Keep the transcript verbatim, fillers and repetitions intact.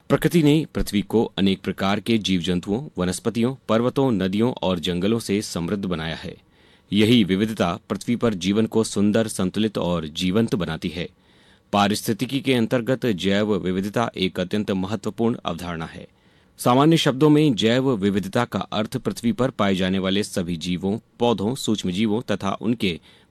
प्रकृति ने पृथ्वी को अनेक प्रकार के जीव जंतुओं, वनस्पतियों, पर्वतों, नदियों और जंगलों से समृद्ध बनाया है। यही विविधता पृथ्वी पर जीवन को सुंदर, संतुलित और जीवंत बनाती है। पारिस्थितिकी के अंतर्गत जैव विविधता एक अत्यंत महत्वपूर्ण अवधारणा है। सामान्य शब्दों में जैव विविधता का अर्थ पृथ्वी पर पाए जाने वाले सभी जीवों, पौधों, सूक्ष्मजीवों तथा उनके